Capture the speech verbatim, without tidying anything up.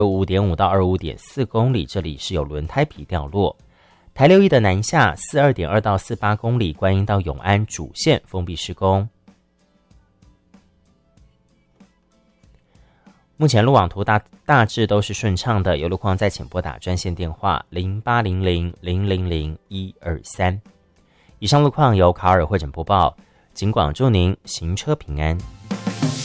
五点五到二十五点四公里，这里是有轮胎皮掉落。台六一的南下四十二点二到四十八公里，观音到永安主线封闭施工。目前路网图大大致都是顺畅的，有路况再请拨打专线电话零八零零零零零一二三。以上路况由卡尔会诊播报，警广祝您行车平安。